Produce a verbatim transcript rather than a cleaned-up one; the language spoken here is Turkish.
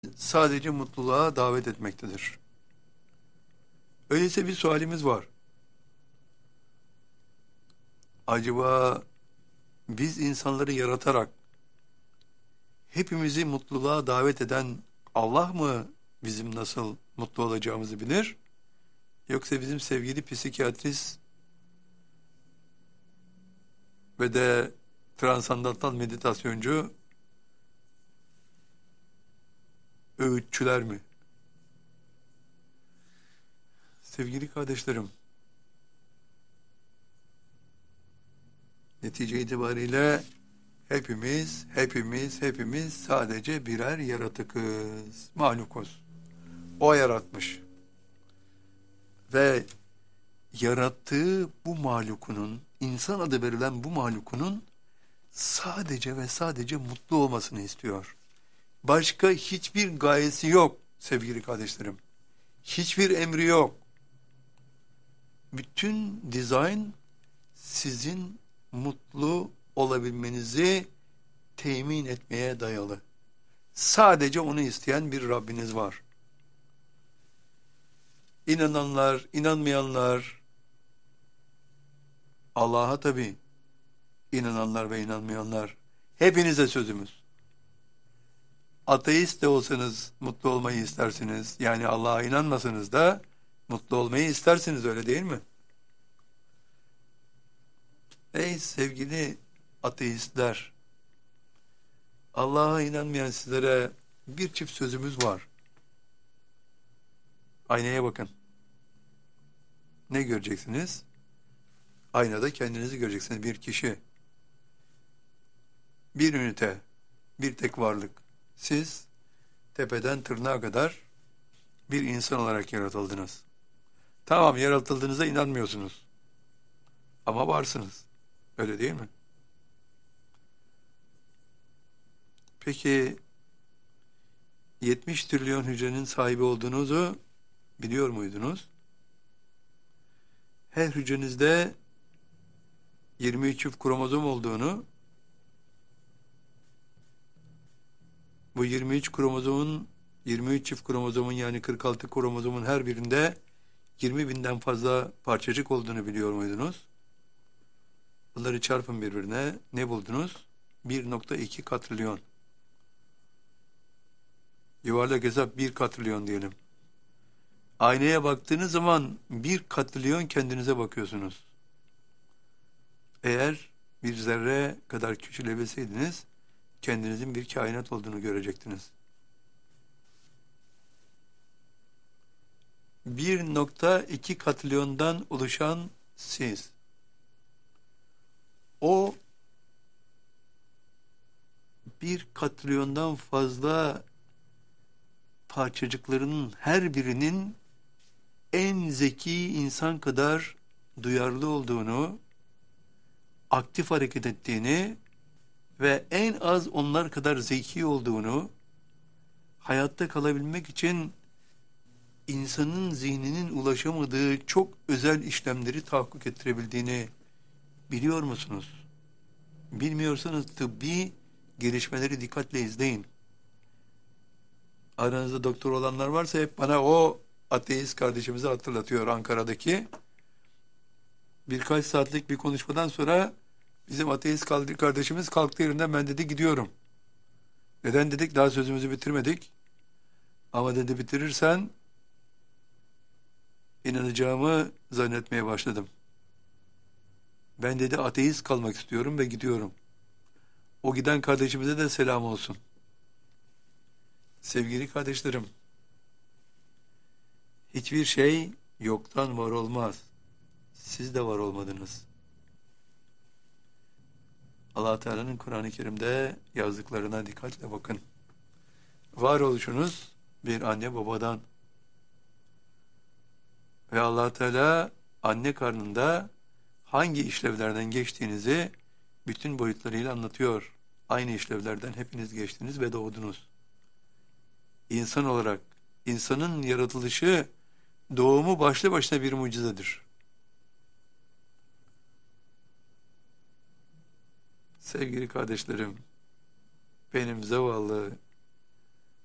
sadece mutluluğa davet etmektedir. Öyleyse bir sualimiz var. Acaba biz insanları yaratarak hepimizi mutluluğa davet eden Allah mı bizim nasıl mutlu olacağımızı bilir? Yoksa bizim sevgili psikiyatrist ve de transandantal meditasyoncu öğütçüler mi? Sevgili kardeşlerim, netice itibariyle hepimiz, hepimiz, hepimiz sadece birer yaratıkız, mahlukuz. O yaratmış. Ve yarattığı bu mahlukunun, insan adı verilen bu mahlukunun sadece ve sadece mutlu olmasını istiyor. Başka hiçbir gayesi yok sevgili kardeşlerim. Hiçbir emri yok. Bütün dizayn sizin mutlu olabilmenizi temin etmeye dayalı. Sadece onu isteyen bir Rabbiniz var. İnananlar, inanmayanlar, Allah'a tabii, inananlar ve inanmayanlar, hepinize sözümüz. Ateist de olsanız mutlu olmayı istersiniz. Yani Allah'a inanmasanız da mutlu olmayı istersiniz, öyle değil mi? Ey sevgili ateistler, Allah'a inanmayan sizlere bir çift sözümüz var. Aynaya bakın. Ne göreceksiniz? Aynada kendinizi göreceksiniz. Bir kişi, bir ünite, bir tek varlık. Siz tepeden tırnağa kadar bir insan olarak yaratıldınız. Tamam, yaratıldığınıza inanmıyorsunuz. Ama varsınız. Öyle değil mi? Peki yetmiş trilyon hücrenin sahibi olduğunuzu biliyor muydunuz? Her hücrenizde yirmi üç çift kromozom olduğunu, bu yirmi üç kromozomun, yirmi üç çift kromozomun yani kırk altı kromozomun her birinde yirmi binden fazla parçacık olduğunu biliyor muydunuz? Bunları çarpın birbirine, ne buldunuz? bir nokta iki katrilyon. Yuvarlak hesap bir katrilyon diyelim. Aynaya baktığınız zaman bir katrilyon kendinize bakıyorsunuz. Eğer bir zerre kadar küçülebilseydiniz, kendinizin bir kainat olduğunu görecektiniz. bir nokta iki katrilyondan oluşan siz, o bir katrilyondan fazla parçacıklarının her birinin en zeki insan kadar duyarlı olduğunu, aktif hareket ettiğini ve en az onlar kadar zeki olduğunu, hayatta kalabilmek için insanın zihninin ulaşamadığı çok özel işlemleri tahakkuk ettirebildiğini biliyor musunuz? Bilmiyorsanız tıbbi gelişmeleri dikkatle izleyin. Aranızda doktor olanlar varsa hep bana o ateist kardeşimizi hatırlatıyor, Ankara'daki. Birkaç saatlik bir konuşmadan sonra bizim ateist kardeşimiz kalktı yerinden, ben dedi gidiyorum. Neden dedik? Daha sözümüzü bitirmedik. Ama dedi bitirirsen inanacağımı zannetmeye başladım. Ben dedi ateist kalmak istiyorum ve gidiyorum. O giden kardeşimize de selam olsun. Sevgili kardeşlerim, hiçbir şey yoktan var olmaz. Siz de var olmadınız. Allah Teala'nın Kur'an-ı Kerim'de yazdıklarına dikkatle bakın. Varoluşunuz bir anne babadan. Ve Allah Teala anne karnında hangi işlevlerden geçtiğinizi bütün boyutlarıyla anlatıyor. Aynı işlevlerden hepiniz geçtiniz ve doğdunuz. İnsan olarak insanın yaratılışı, doğumu başlı başına bir mucizedir. Sevgili kardeşlerim, benim zavallı